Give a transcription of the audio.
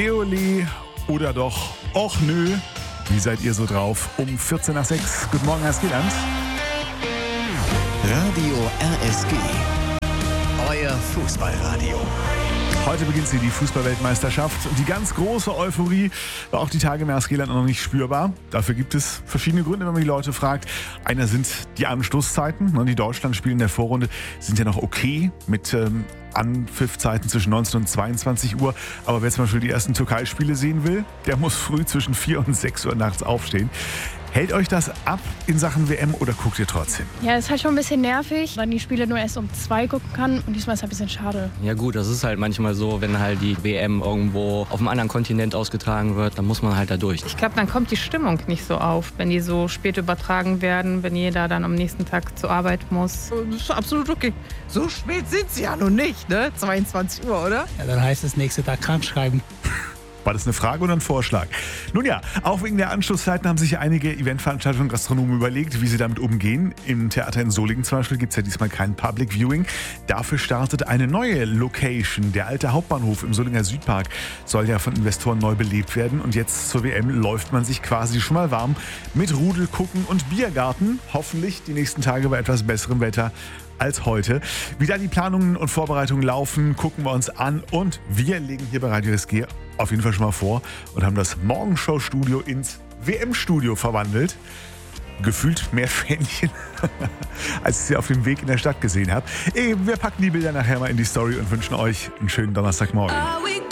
Ole Ole oder doch Och nö. Wie seid ihr so drauf? Um 14 nach 6. Guten Morgen, Herr Skilland. Radio RSG. Euer Fußballradio. Heute beginnt sie, die Fußballweltmeisterschaft. Und die ganz große Euphorie war auch die Tage im RSG-Land noch nicht spürbar. Dafür gibt es verschiedene Gründe, wenn man die Leute fragt. Einer sind die Anstoßzeiten. Die Deutschlandspiele in der Vorrunde sind ja noch okay mit Anpfiffzeiten zwischen 19 und 22 Uhr. Aber wer zum Beispiel die ersten Türkei-Spiele sehen will, der muss früh zwischen 4 und 6 Uhr nachts aufstehen. Hält euch das ab in Sachen WM oder guckt ihr trotzdem? Ja, ist halt schon ein bisschen nervig, weil die Spiele nur erst um 2 gucken kann. Und diesmal ist es ein bisschen schade. Ja gut, das ist halt manchmal so, wenn halt die WM irgendwo auf einem anderen Kontinent ausgetragen wird, dann muss man halt da durch. Ich glaube, dann kommt die Stimmung nicht so auf, wenn die so spät übertragen werden, wenn jeder dann am nächsten Tag zur Arbeit muss. Das ist absolut okay. So spät sind sie ja noch nicht, ne? 22 Uhr, oder? Ja, dann heißt es nächste Tag krank schreiben. War das eine Frage oder ein Vorschlag? Nun ja, auch wegen der Anschlusszeiten haben sich einige Eventveranstaltungen und Gastronomen überlegt, wie sie damit umgehen. Im Theater in Solingen zum Beispiel gibt es ja diesmal kein Public Viewing. Dafür startet eine neue Location. Der alte Hauptbahnhof im Solinger Südpark soll ja von Investoren neu belebt werden. Und jetzt zur WM läuft man sich quasi schon mal warm mit Rudel gucken und Biergarten. Hoffentlich die nächsten Tage bei etwas besserem Wetter als heute. Wie da die Planungen und Vorbereitungen laufen, gucken wir uns an. Und wir legen hier bei Radio SG auf jeden Fall schon mal vor und haben das Morgenshow-Studio ins WM-Studio verwandelt. Gefühlt mehr Fähnchen, als ich sie auf dem Weg in der Stadt gesehen habe. Wir packen die Bilder nachher mal in die Story und wünschen euch einen schönen Donnerstagmorgen.